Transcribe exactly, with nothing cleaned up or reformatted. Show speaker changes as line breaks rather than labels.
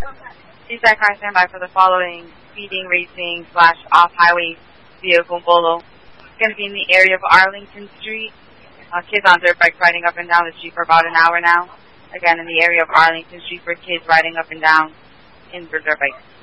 Eastside car standby for the following speeding, racing, slash off-highway vehicle bolo. It's going to be in the area of Arlington Street. Uh, kids on dirt bikes riding up and down the street for about an hour now. Again, in the area of Arlington Street for kids riding up and down in their dirt bikes.